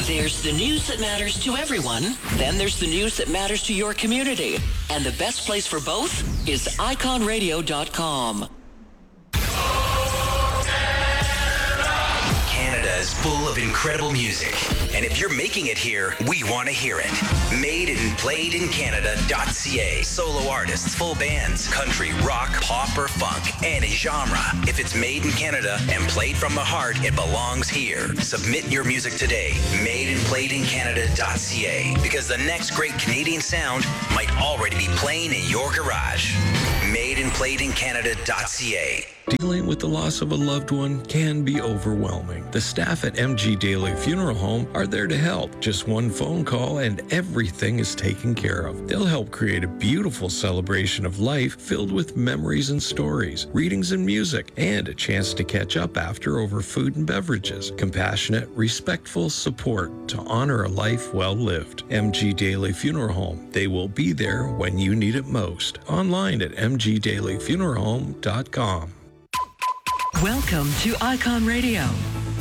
There's the news that matters to everyone. Then there's the news that matters to your community. And the best place for both is iconradio.com. Canada is full of incredible music. And if you're making it here, we want to hear it. MadeandPlayedInCanada.ca. Solo artists, full bands, country, rock, pop, or funk, any genre. If it's made in Canada and played from the heart, it belongs here. Submit your music today. MadeandPlayedInCanada.ca. Because the next great Canadian sound might already be playing in your garage. MadeandPlayedInCanada.ca. Dealing with the loss of a loved one can be overwhelming. The staff at MG Daily Funeral Home are there to help. Just one phone call and everything is taken care of. They'll help create a beautiful celebration of life filled with memories and stories, readings and music, and a chance to catch up after over food and beverages. Compassionate, respectful support to honor a life well lived. MG Daily Funeral Home. They will be there when you need it most. Online at mgdailyfuneralhome.com. Welcome to Icon Radio.